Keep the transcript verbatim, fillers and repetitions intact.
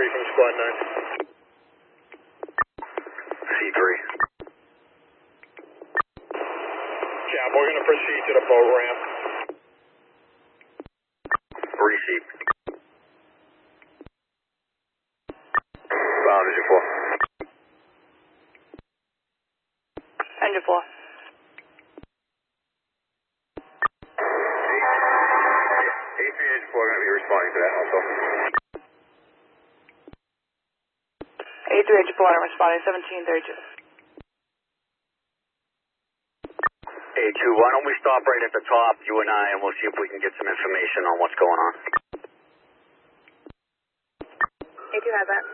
three from Squad nine. C three. Cap, we're going to proceed to the boat ramp. Receive. Bound engine four. Engine four. A three engine four going to be responding to that also. A three engine four, I'm responding seventeen thirty-two. A two, why don't we stop right at the top, you and I, and we'll see if we can get some information on what's going on. A two has that.